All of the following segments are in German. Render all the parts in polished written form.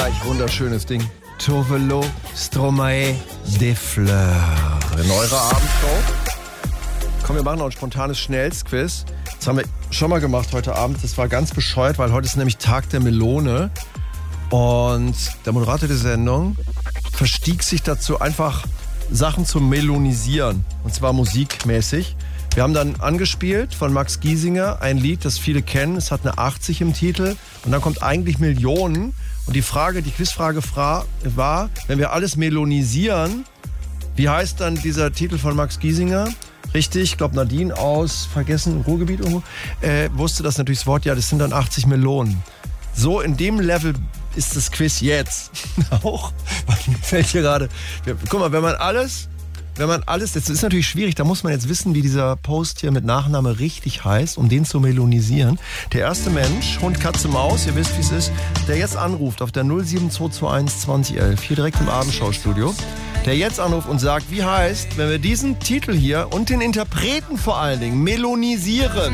gleich wunderschönes Ding. Tovelo Stromae des Fleurs. In eurer Abendshow. Komm, wir machen noch ein spontanes Schnellsquiz. Das haben wir schon mal gemacht heute Abend. Das war ganz bescheuert, weil heute ist nämlich Tag der Melone. Und der Moderator der Sendung verstieg sich dazu, einfach Sachen zu melonisieren. Und zwar musikmäßig. Wir haben dann angespielt von Max Giesinger ein Lied, das viele kennen. Es hat eine 80 im Titel. Und dann kommt eigentlich Millionen. Und die Quizfrage war, wenn wir alles melonisieren, wie heißt dann dieser Titel von Max Giesinger? Richtig, ich glaube Nadine aus Ruhrgebiet irgendwo, wusste das natürlich das Wort, ja, das sind dann 80 Melonen. So in dem Level ist das Quiz jetzt auch, weil mir fällt hier gerade, guck mal, wenn man alles, das ist natürlich schwierig, da muss man jetzt wissen, wie dieser Post hier mit Nachname richtig heißt, um den zu melonisieren. Der erste Mensch, Hund, Katze, Maus, ihr wisst, wie es ist, der jetzt anruft auf der 07221 2011, hier direkt im Abendschaustudio, der jetzt anruft und sagt, wie heißt, wenn wir diesen Titel hier und den Interpreten vor allen Dingen melonisieren.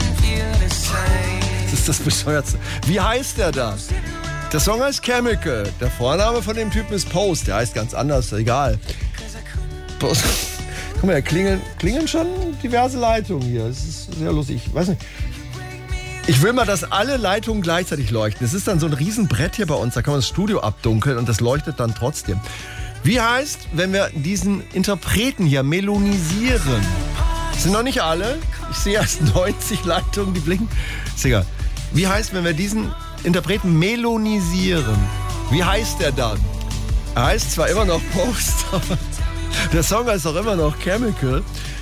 Das ist das Bescheuertste. Wie heißt der da? Der Song heißt Chemical. Der Vorname von dem Typen ist Post. Der heißt ganz anders, egal. Post. Guck mal, klingeln schon diverse Leitungen hier. Das ist sehr lustig. Ich weiß nicht. Ich will mal, dass alle Leitungen gleichzeitig leuchten. Es ist dann so ein Riesenbrett hier bei uns. Da kann man das Studio abdunkeln und das leuchtet dann trotzdem. Wie heißt, wenn wir diesen Interpreten hier melonisieren? Das sind noch nicht alle. Ich sehe erst 90 Leitungen, die blinken. Ist egal. Wie heißt, wenn wir diesen Interpreten melonisieren? Wie heißt der dann? Er heißt zwar immer noch Post, aber der Song heißt auch immer noch Chemical.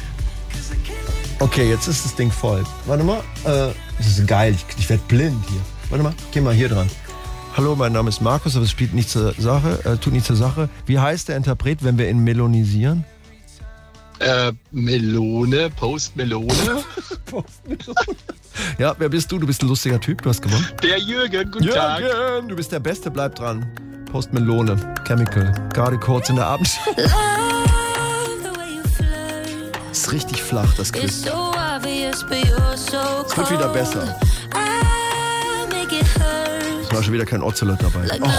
Okay, jetzt ist das Ding voll. Warte mal. Das ist geil. Ich werde blind hier. Warte mal. Geh mal hier dran. Hallo, mein Name ist Markus, aber es spielt nicht zur Sache, tut nicht zur Sache. Wie heißt der Interpret, wenn wir ihn melonisieren? Melone, Postmelone. Postmelone. Ja, wer bist du? Du bist ein lustiger Typ, du hast gewonnen. Der Jürgen, guten Tag. Jürgen, du bist der Beste, bleib dran. Postmelone, Chemical, gerade kurz in der Abendschau. Ist richtig flach, das Quiz. Es wird wieder besser. Es war schon wieder kein Ocelot dabei. Oh.